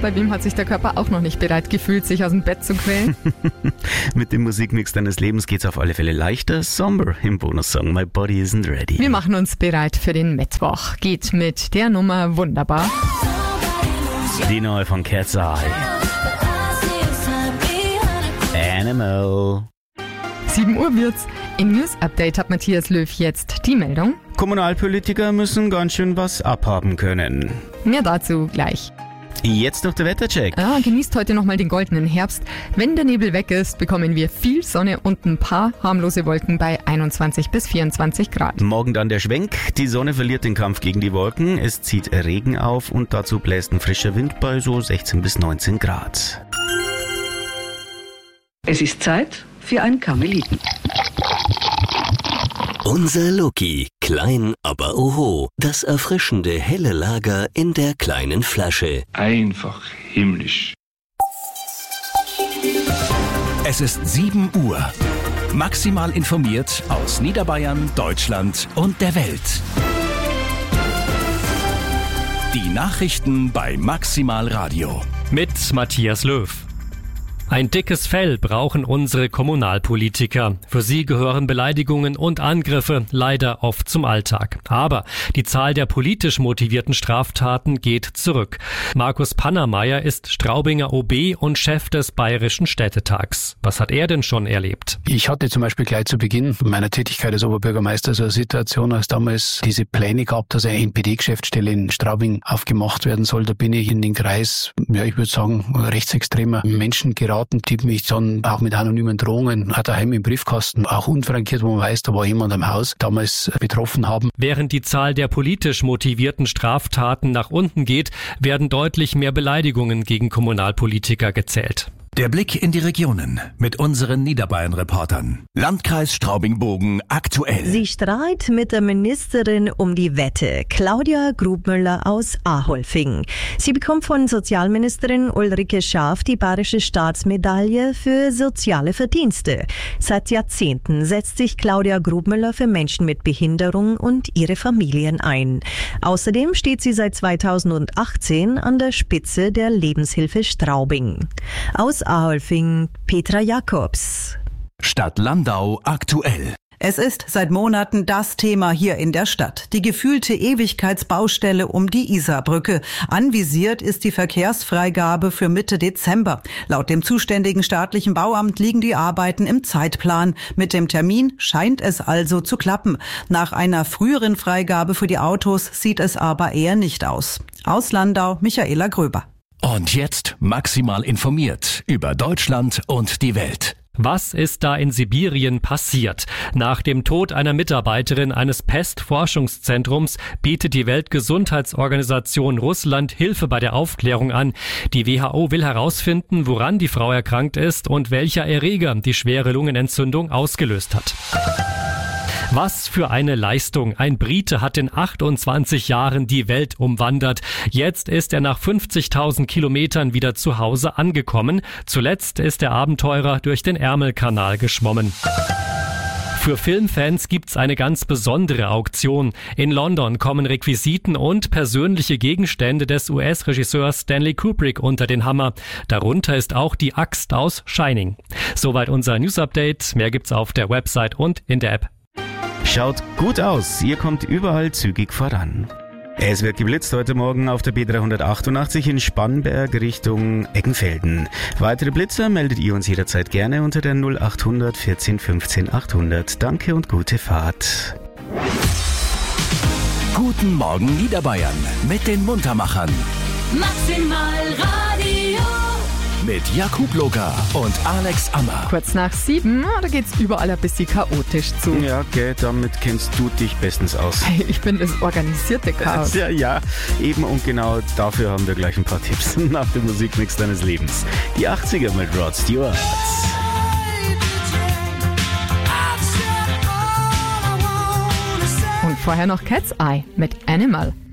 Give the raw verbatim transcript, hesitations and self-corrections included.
bei wem hat sich der Körper auch noch nicht bereit gefühlt, sich aus dem Bett zu quälen? Mit dem Musikmix deines Lebens geht's auf alle Fälle leichter. Somber im Bonussong My Body Isn't Ready. Wir machen uns bereit für den Mittwoch. Geht mit der Nummer Wunderbar. Die neue von Cat's Eye. Animal. sieben Uhr wird's. Im News-Update hat Matthias Löw jetzt die Meldung. Kommunalpolitiker müssen ganz schön was abhaben können. Mehr dazu gleich. Jetzt noch der Wettercheck. Ah, genießt heute nochmal den goldenen Herbst. Wenn der Nebel weg ist, bekommen wir viel Sonne und ein paar harmlose Wolken bei einundzwanzig bis vierundzwanzig Grad. Morgen dann der Schwenk. Die Sonne verliert den Kampf gegen die Wolken. Es zieht Regen auf und dazu bläst ein frischer Wind bei so sechzehn bis neunzehn Grad. Es ist Zeit für ein Karmeliten. Unser Loki, klein aber oho, das erfrischende helle Lager in der kleinen Flasche. Einfach himmlisch. Es ist sieben Uhr. Maximal informiert aus Niederbayern, Deutschland und der Welt. Die Nachrichten bei Maximal Radio. Mit Matthias Löw. Ein dickes Fell brauchen unsere Kommunalpolitiker. Für sie gehören Beleidigungen und Angriffe leider oft zum Alltag. Aber die Zahl der politisch motivierten Straftaten geht zurück. Markus Pannermeier ist Straubinger O B und Chef des Bayerischen Städtetags. Was hat er denn schon erlebt? Ich hatte zum Beispiel gleich zu Beginn meiner Tätigkeit als Oberbürgermeister so eine Situation, als damals diese Pläne gab, dass eine N P D-Geschäftsstelle in Straubing aufgemacht werden soll. Da bin ich in den Kreis, ja, ich würde sagen, rechtsextremer Menschen geraten, die mich dann auch mit anonymen Drohungen auch daheim im Briefkasten, auch unfrankiert, wo man weiß, da war jemand am Haus, damals betroffen haben. Während die Zahl der politisch motivierten Straftaten nach unten geht, werden deutlich mehr Beleidigungen gegen Kommunalpolitiker gezählt. Der Blick in die Regionen mit unseren Niederbayern-Reportern. Landkreis Straubing-Bogen aktuell. Sie streit mit der Ministerin um die Wette, Claudia Grubmüller aus Aholfing. Sie bekommt von Sozialministerin Ulrike Schaaf die Bayerische Staatsmedaille für soziale Verdienste. Seit Jahrzehnten setzt sich Claudia Grubmüller für Menschen mit Behinderung und ihre Familien ein. Außerdem steht sie seit zweitausendachtzehn an der Spitze der Lebenshilfe Straubing. Aus Aholfing, Petra Jakobs. Stadt Landau aktuell. Es ist seit Monaten das Thema hier in der Stadt. Die gefühlte Ewigkeitsbaustelle um die Isarbrücke. Anvisiert ist die Verkehrsfreigabe für Mitte Dezember. Laut dem zuständigen staatlichen Bauamt liegen die Arbeiten im Zeitplan. Mit dem Termin scheint es also zu klappen. Nach einer früheren Freigabe für die Autos sieht es aber eher nicht aus. Aus Landau, Michaela Gröber. Und jetzt maximal informiert über Deutschland und die Welt. Was ist da in Sibirien passiert? Nach dem Tod einer Mitarbeiterin eines Pestforschungszentrums bietet die Weltgesundheitsorganisation Russland Hilfe bei der Aufklärung an. Die W H O will herausfinden, woran die Frau erkrankt ist und welcher Erreger die schwere Lungenentzündung ausgelöst hat. Was für eine Leistung. Ein Brite hat in achtundzwanzig Jahren die Welt umwandert. Jetzt ist er nach fünfzigtausend Kilometern wieder zu Hause angekommen. Zuletzt ist der Abenteurer durch den Ärmelkanal geschwommen. Für Filmfans gibt's eine ganz besondere Auktion. In London kommen Requisiten und persönliche Gegenstände des U S-Regisseurs Stanley Kubrick unter den Hammer. Darunter ist auch die Axt aus Shining. Soweit unser News-Update. Mehr gibt's auf der Website und in der App. Schaut gut aus, ihr kommt überall zügig voran. Es wird geblitzt heute Morgen auf der B dreihundertachtundachtzig in Spannberg Richtung Eckenfelden. Weitere Blitzer meldet ihr uns jederzeit gerne unter der null achthundert vierzehn fünfzehn achthundert. Danke und gute Fahrt. Guten Morgen Niederbayern mit den Muntermachern. Maximal Radio. Mit Jakub Loka und Alex Ammer. Kurz nach sieben, da geht's überall ein bisschen chaotisch zu. Ja, okay, damit kennst du dich bestens aus. Ich bin das organisierte Chaos. Ja, ja, eben und genau dafür haben wir gleich ein paar Tipps nach dem Musikmix deines Lebens. Die achtziger mit Rod Stewart. Und vorher noch Cat's Eye mit Animal.